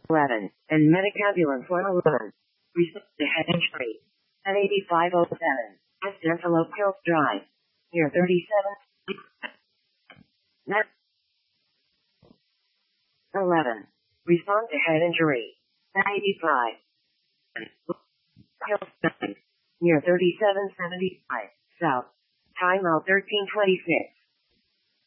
11, and Metacabulum for 11. Respond to head entry. At 8507, West Antelope Hills Drive. Near 37. Net 11. Respond to head injury. At 85. Hills Drive. Near 3775. South. Time out 1326.